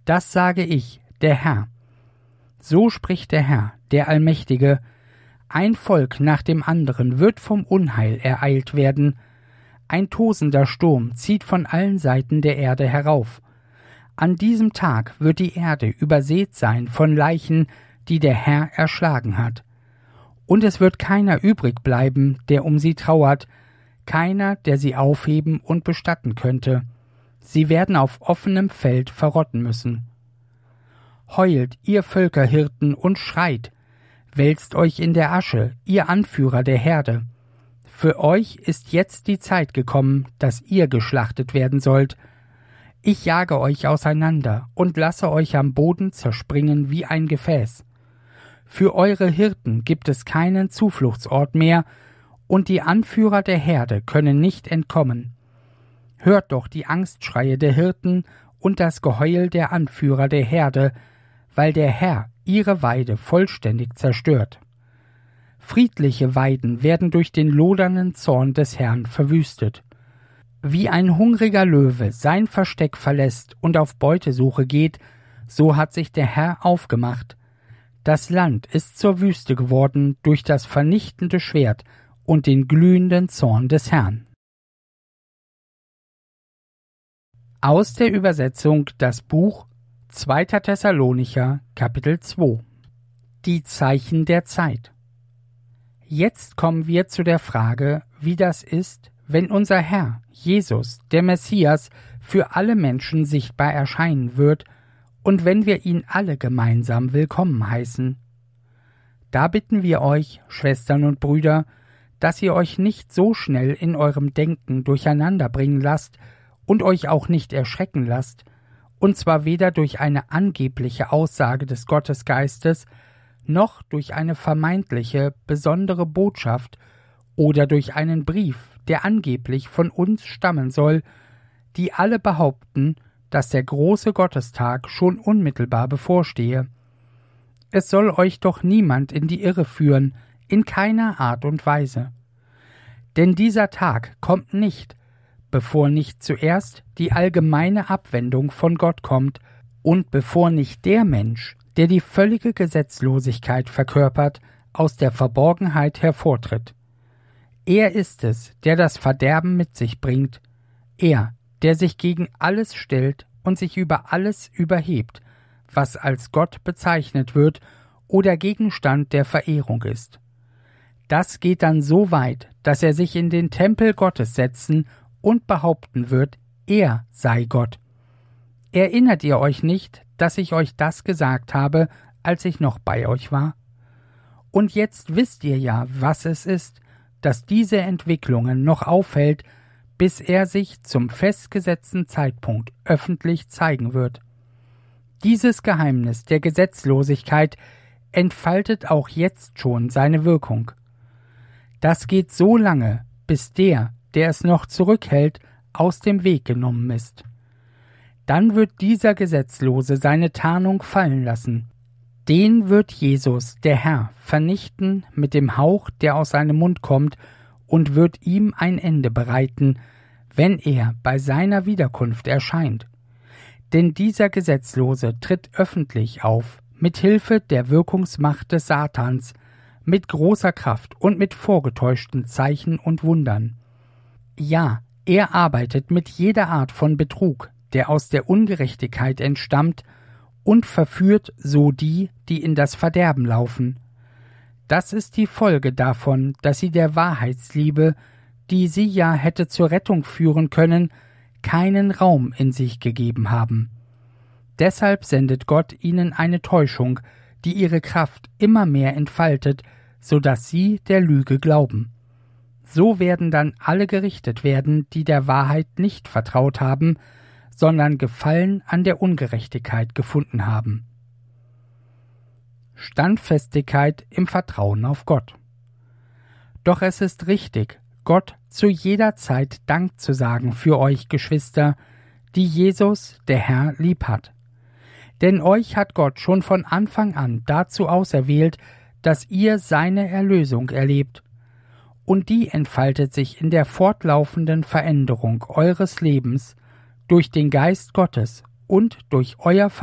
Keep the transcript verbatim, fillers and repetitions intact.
Das sage ich, der Herr. So spricht der Herr, der Allmächtige, ein Volk nach dem anderen wird vom Unheil ereilt werden, ein tosender Sturm zieht von allen Seiten der Erde herauf. An diesem Tag wird die Erde übersät sein von Leichen, die der Herr erschlagen hat. Und es wird keiner übrig bleiben, der um sie trauert, keiner, der sie aufheben und bestatten könnte. Sie werden auf offenem Feld verrotten müssen. Heult, ihr Völkerhirten, und schreit, wälzt euch in der Asche, ihr Anführer der Herde. Für euch ist jetzt die Zeit gekommen, dass ihr geschlachtet werden sollt. Ich jage euch auseinander und lasse euch am Boden zerspringen wie ein Gefäß. Für eure Hirten gibt es keinen Zufluchtsort mehr, und die Anführer der Herde können nicht entkommen. Hört doch die Angstschreie der Hirten und das Geheul der Anführer der Herde, weil der Herr ihre Weide vollständig zerstört. Friedliche Weiden werden durch den lodernden Zorn des Herrn verwüstet. Wie ein hungriger Löwe sein Versteck verlässt und auf Beutesuche geht, so hat sich der Herr aufgemacht. Das Land ist zur Wüste geworden durch das vernichtende Schwert und den glühenden Zorn des Herrn. Aus der Übersetzung das Buch zweiter Thessalonicher, Kapitel zwei. Die Zeichen der Zeit. Jetzt kommen wir zu der Frage, wie das ist, wenn unser Herr, Jesus, der Messias, für alle Menschen sichtbar erscheinen wird und wenn wir ihn alle gemeinsam willkommen heißen. Da bitten wir euch, Schwestern und Brüder, dass ihr euch nicht so schnell in eurem Denken durcheinander bringen lasst und euch auch nicht erschrecken lasst, und zwar weder durch eine angebliche Aussage des Gottesgeistes, noch durch eine vermeintliche, besondere Botschaft oder durch einen Brief, der angeblich von uns stammen soll, die alle behaupten, dass der große Gottestag schon unmittelbar bevorstehe. Es soll euch doch niemand in die Irre führen, in keiner Art und Weise. Denn dieser Tag kommt nicht, bevor nicht zuerst die allgemeine Abwendung von Gott kommt und bevor nicht der Mensch, der die völlige Gesetzlosigkeit verkörpert, aus der Verborgenheit hervortritt. Er ist es, der das Verderben mit sich bringt, er, der sich gegen alles stellt und sich über alles überhebt, was als Gott bezeichnet wird oder Gegenstand der Verehrung ist. Das geht dann so weit, dass er sich in den Tempel Gottes setzen und behaupten wird, er sei Gott. Erinnert ihr euch nicht, dass ich euch das gesagt habe, als ich noch bei euch war? Und jetzt wisst ihr ja, was es ist, dass diese Entwicklungen noch aufhält, bis er sich zum festgesetzten Zeitpunkt öffentlich zeigen wird. Dieses Geheimnis der Gesetzlosigkeit entfaltet auch jetzt schon seine Wirkung. Das geht so lange, bis der, der es noch zurückhält, aus dem Weg genommen ist. Dann wird dieser Gesetzlose seine Tarnung fallen lassen. Den wird Jesus, der Herr, vernichten mit dem Hauch, der aus seinem Mund kommt, und wird ihm ein Ende bereiten, wenn er bei seiner Wiederkunft erscheint. Denn dieser Gesetzlose tritt öffentlich auf, mit Hilfe der Wirkungsmacht des Satans, mit großer Kraft und mit vorgetäuschten Zeichen und Wundern. Ja, er arbeitet mit jeder Art von Betrug, der aus der Ungerechtigkeit entstammt, und verführt so die, die in das Verderben laufen. Das ist die Folge davon, dass sie der Wahrheitsliebe, die sie ja hätte zur Rettung führen können, keinen Raum in sich gegeben haben. Deshalb sendet Gott ihnen eine Täuschung, die ihre Kraft immer mehr entfaltet, so dass sie der Lüge glauben. So werden dann alle gerichtet werden, die der Wahrheit nicht vertraut haben, sondern Gefallen an der Ungerechtigkeit gefunden haben. Standfestigkeit im Vertrauen auf Gott. Doch es ist richtig, Gott zu jeder Zeit Dank zu sagen für euch, Geschwister, die Jesus, der Herr, lieb hat. Denn euch hat Gott schon von Anfang an dazu auserwählt, dass ihr seine Erlösung erlebt, und die entfaltet sich in der fortlaufenden Veränderung eures Lebens durch den Geist Gottes und durch euer